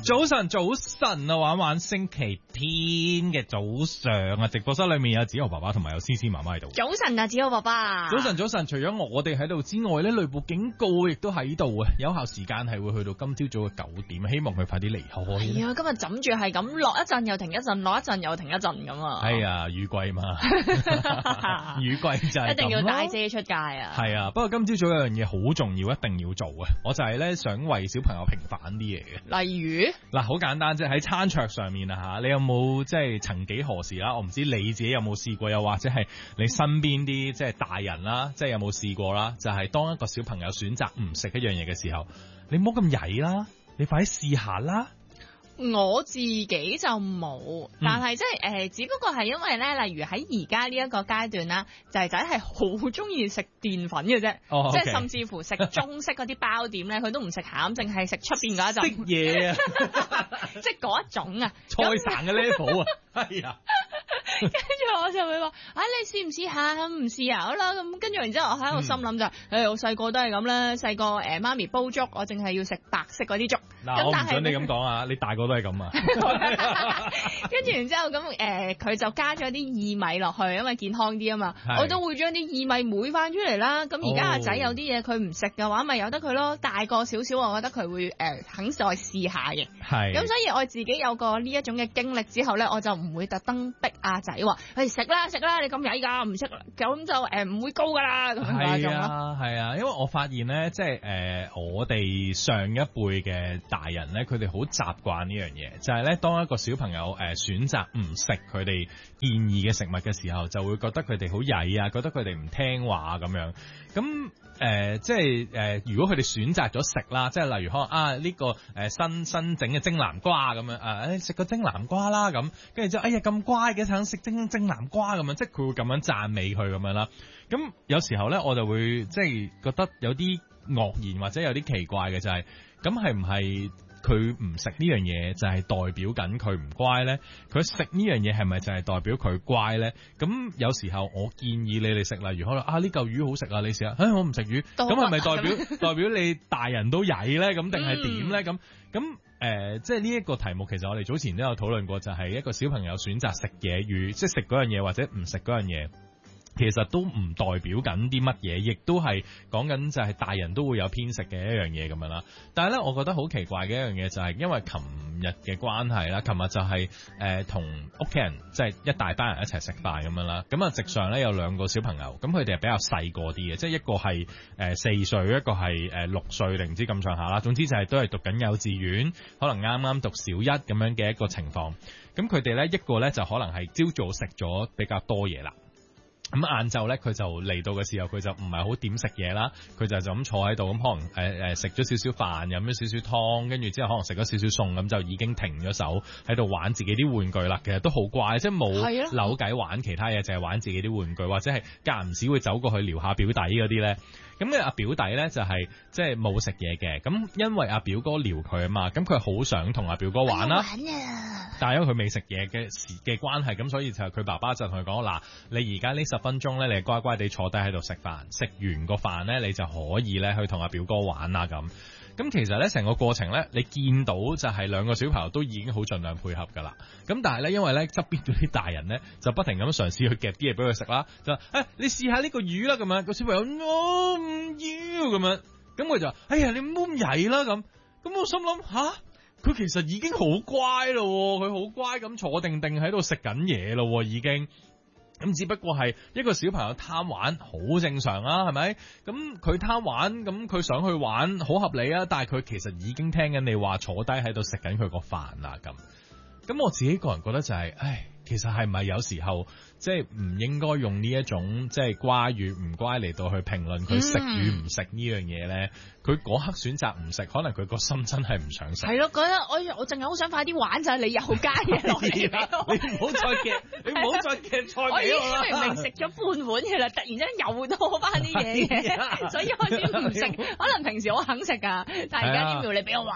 早晨啊，玩星期天嘅早上啊，直播室裏面有子豪爸爸同埋有思思媽媽喺度。 早晨啊，子豪爸爸。 早晨，除咗我哋喺度之外咧，雷暴警告亦都喺度啊，有效時間係會去到今朝早嘅9點，希望佢快啲離開。 係啊，今日枕住係咁落一陣又停一陣，落一陣又停一陣咁啊。 係啊，雨季嘛，雨季就係一定要帶遮出街啊。 係啊，不過今朝早有樣嘢好重要，一定要做啊！我就係咧想為小朋友平反啲嘢嘅。 例如嗱，好簡單啫，喺餐桌上面啊吓，你有冇即係曾幾何時啦？我唔知你自己有冇試過，又或者係你身邊啲即係大人啦，即係有冇試過啦？就係當一個小朋友選擇唔食一樣嘢嘅時候，你唔好咁曳啦，你快啲試下啦。 我自己就冇，但係即係只不過係因為咧，例如喺而家呢一個階段啦，仔仔係好中意食澱粉嘅啫，即係甚至乎食中式嗰啲包點咧，佢都唔食餡，淨係食出邊嗰一陣。 食嘢啊， 即係嗰一種啊， 菜神嘅 level 啊，係啊。 跟住我就會話，你試唔試下？唔試下好啦。咁跟住然之後，我喺度心諗就我細個都係咁啦。細個媽咪煲粥，我淨係要食白色嗰啲粥。 嗱，我唔准你咁講啊！你大個都係咁啊。 跟住然之後咁佢就加咗啲薏米落去，因為健康啲啊嘛。我都會將啲薏米燴翻出嚟啦。咁而家阿仔有啲嘢佢唔食嘅話，咪由得佢咯。大個少少，我覺得佢會肯再試下嘅。係。咁所以我自己有過呢一種嘅經歷之後咧，我就唔會特登逼阿仔話，食啦，你咁曳㗎，唔食咁就唔會高㗎啦。咁樣嗰種咯。係啊， 因為我發現咧，即係我哋上一輩嘅大人咧，佢哋好習慣呢樣嘢，就係咧，當一個小朋友選擇唔食佢哋建議嘅食物嘅時候，就會覺得佢哋好曳啊，覺得佢哋唔聽話咁樣。咁即係如果佢哋選擇咗食啦，即係例如可能呢個新整嘅蒸南瓜咁樣，食個蒸南瓜啦咁，跟住之後哎呀咁乖嘅，想食蒸南瓜咁樣，即係佢會咁樣讚美佢咁樣啦。咁有時候咧，我就會即係覺得有啲愕然或者有啲奇怪嘅，就係咁係唔係佢唔食呢樣嘢就係代表緊佢唔乖咧？佢食呢樣嘢係咪就係代表佢乖咧？咁有時候我建議你哋食，例如可能呢嚿魚好食啊，你試下。我唔食魚，咁係咪代表你大人都曳咧？咁定係點咧？咁即係呢一個題目，其實我哋早前都有討論過，就係一個小朋友選擇食嘢與即係食嗰樣嘢或者唔食嗰樣嘢。其實都唔代表緊啲乜嘢，亦都係講緊就係大人都會有偏食嘅一樣嘢咁樣啦。但係咧，我覺得好奇怪嘅一樣嘢就係，因為琴日嘅關係啦，琴日就係同屋企人即係一大班人一齊食飯咁樣啦。咁啊，席上咧有2個小朋友，咁佢哋係比較細個啲嘅，即係一個係4歲，一個係6歲定唔知咁上下啦。總之就係都係讀緊幼稚園，可能啱啱讀小一咁樣嘅一個情況。咁佢哋咧一個咧就可能係朝早食咗比較多嘢啦。咁晏晝咧，佢就嚟到嘅時候，佢就唔係好點食嘢啦，佢就咁坐喺度，咁可能食咗少少飯，飲咗少少湯，跟住之後可能食咗少少餸，咁就已經停咗手喺度玩自己啲玩具啦。其實都好乖，即係冇扭計玩其他嘢，就係玩自己啲玩具，或者係間唔時會走過去撩下表弟嗰啲咧。咁咧阿表弟咧就係即係冇食嘢嘅，咁因為阿表哥撩佢啊嘛，咁佢好想同阿表哥玩啦。但係因為佢未食嘢嘅關係，咁所以就佢爸爸就同佢講：嗱，你而家呢10分鐘咧，你乖乖地坐低喺度食飯，食完個飯咧，你就可以咧去同阿表哥玩啦咁。咁其實咧成個過程咧，你見到就係2個小朋友都已經好盡量配合噶啦。咁但係咧，因為咧側邊嗰啲大人咧就不停咁嘗試去夾啲嘢俾佢食啦，就你試下呢個魚啦咁樣，個小朋友我唔要咁樣，咁佢就哎呀你唔好咁曳啦咁。咁我心諗佢其實已經好乖咯，佢好乖咁坐定定喺度食緊嘢咯，已經。咁只不過係一個小朋友貪玩，好正常啊，係咪？咁佢貪玩，咁佢想去玩，好合理啊。但係佢其實已經聽緊你話坐低喺度食緊佢個飯啦，咁我自己個人覺得就係，其實係咪有時候即係唔應該用呢一種即係乖與唔乖嚟到去評論佢食與唔食呢樣嘢咧？佢嗰刻選擇唔食，可能佢個心真係唔想食。係咯， 覺得我淨係好想快啲玩就係你又加嘢落嚟， 你唔好再夾，你唔好再夾菜俾我啦。我已經明明食咗半碗嘅啦，突然間又多翻啲嘢嘅，所以開始唔食。可能平時我肯食噶，但係而家點要你俾我玩啊？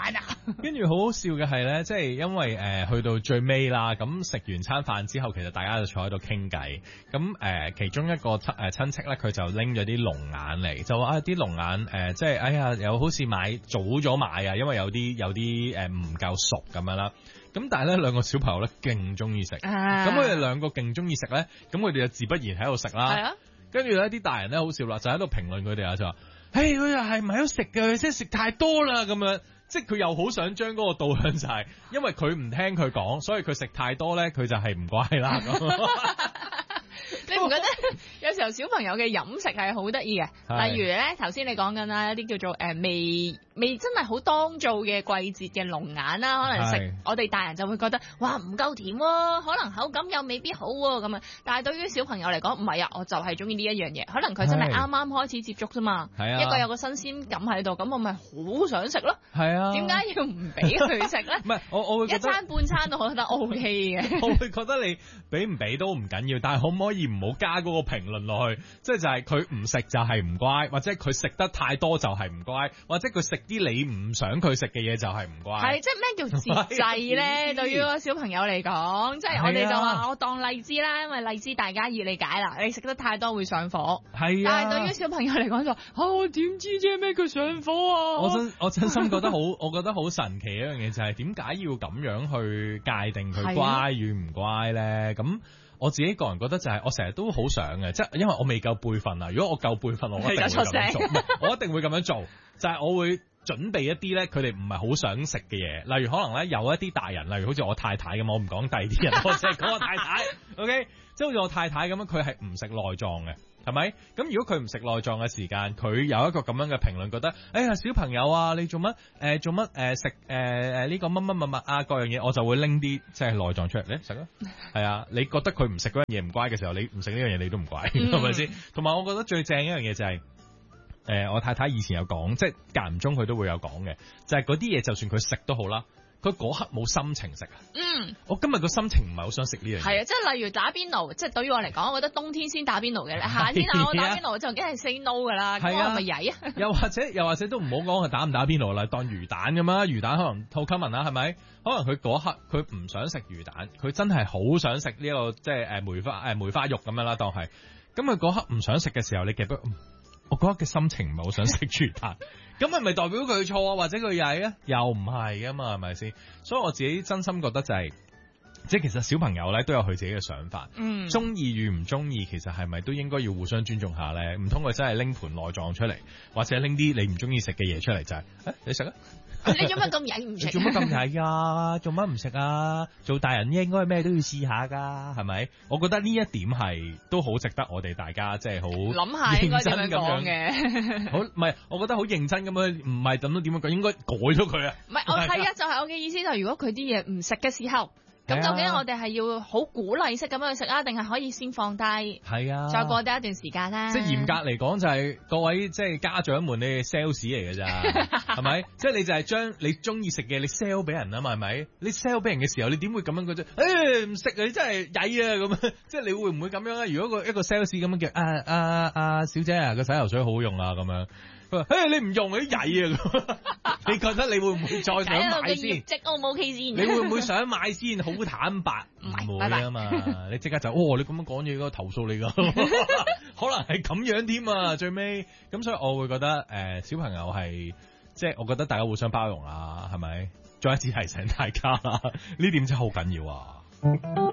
跟住好好笑嘅係咧，即係因為去到最尾啦，咁食完餐飯之後，其實大家就坐喺度傾偈。咁其中一個親戚咧，佢就拎咗啲龍眼嚟，就話啲龍眼即係哎呀，又好似早咗買啊，因為有啲唔夠熟咁樣啦。咁但係咧，兩個小朋友咧勁中意食，咁佢哋兩個勁中意食咧，咁佢哋就自不然喺度食啦。係啊，跟住咧啲大人咧好笑啦，就喺度評論佢哋啊，就話：佢又係咪喺度食嘅？佢真係食太多啦咁樣。即係佢又好想將嗰個導向就係，因為佢唔聽佢講，所以佢食太多咧，佢就係唔乖啦。 你唔覺得有時候小朋友嘅飲食係好得意嘅？例如咧，頭先你講緊啦，一啲叫做未真係好當造嘅季節嘅龍眼啦，可能食我哋大人就會覺得哇唔夠甜喎，可能口感又未必好喎咁啊。但係對於小朋友嚟講，唔係啊，我就係中意呢一樣嘢。可能佢真係啱啱開始接觸啫嘛，一個有個新鮮感喺度，咁我咪好想食咯。係啊，點解要唔俾佢食咧？唔係我會覺得一餐半餐都我覺得 OK 嘅。我會覺得你俾唔俾都唔緊要，但係可唔可以唔好加嗰個評論落去？即係就係佢唔食就係唔乖，或者佢食得太多就係唔乖，或者佢食啲你唔想佢食嘅嘢就係唔乖。係即係咩叫節制咧？對於個小朋友嚟講，即係我哋就話我當荔枝啦，因為荔枝大家易理解啦。你食得太多會上火。係啊。但係對於小朋友嚟講就我點知啫咩佢上火啊？我真心覺得好，我覺得好神奇一樣嘢就係點解要咁樣去界定佢乖與唔乖咧？咁我自己個人覺得就係我成日都好想嘅，即係因為我未夠輩份啊。如果我夠輩份，我一定會咁樣做。我一定會咁樣做，就係我會準備一啲咧，佢哋唔係好想食嘅嘢，例如可能咧有一啲大人，例如好似我太太咁，我唔講第二啲人，我淨係講我太太。OK， 即係好似我太太咁樣，佢係唔食內臟嘅。係咪？咁如果佢唔食內臟嘅時間，佢有一個咁樣嘅評論，覺得哎呀小朋友啊，你做乜食呢個乜乜乜乜啊各樣嘢，我就會拎啲即係內臟出嚟，你食啊，係啊，你覺得佢唔食嗰樣嘢唔乖嘅時候，你唔食呢樣嘢你都唔乖，係咪先？同埋我覺得最正一樣嘢就係我太太以前有講，即係間唔中佢都會有講嘅，就係嗰啲嘢就算佢食都好啦。佢嗰刻冇心情食啊！我今日個心情唔係好想食呢樣嘢。係啊，即係例如打邊爐，即係對於我嚟講，我覺得冬天先打邊爐嘅，夏天我打邊爐就梗係 say no 㗎啦。係啊，係咪曳啊？又或者都唔好講佢打唔打邊爐啦，當魚蛋咁啊，魚蛋可能好 common 啦，係咪？可能佢嗰刻佢唔想食魚蛋，佢真係好想食呢個即係梅花肉咁樣啦，當係。咁佢嗰刻唔想食嘅時候，你記得我嗰刻嘅心情唔係好想食魚蛋。咁係咪代表佢錯啊？或者佢曳啊？又唔係噶嘛，係咪先？所以我自己真心覺得就係，即係其實小朋友咧都有佢自己嘅想法，中意與唔中意，其實係咪都應該要互相尊重下咧？唔通佢真係拎盤內臟出嚟，或者拎啲你唔中意食嘅嘢出嚟就係，你食啊？你做乜咁曳唔食？做乜咁曳啊？做乜唔食啊？做大人應該咩都要試下噶，係咪？我覺得呢一點係都好值得我哋大家即係好諗下應該點樣講嘅。好，唔係，我覺得好認真咁樣，唔係咁樣點樣講，應該改咗佢啊。唔係，我係啊，就係我嘅意思就係，如果佢啲嘢唔食嘅時候。咁究竟我哋係要好鼓勵式咁樣去食啊，定係可以先放低？係啊，再過多一段時間啦。即係嚴格嚟講就係各位即係家長們，你係 sales 嚟嘅咋，係咪？即係你就係將你中意食嘅你 sell 俾人啊嘛，係咪？你 sell 俾人嘅時候，你點會咁樣嘅啫？唔食啊，你真係曳啊咁樣，即係你會唔會咁樣啊？如果一個 sales 咁樣叫小姐啊，個洗頭水好用啊咁樣。你唔用嗰啲曳啊！你覺得你會唔會再想買先？業績 O 唔 OK 先？你會唔會想買先？好坦白，唔會啊嘛！你即刻就你咁樣講嘢，嗰個投訴你噶，可能係咁樣添啊！最尾咁，所以我會覺得小朋友係即係，我覺得大家互相包容啦，係咪？再一次提醒大家啦，呢點真係好緊要啊！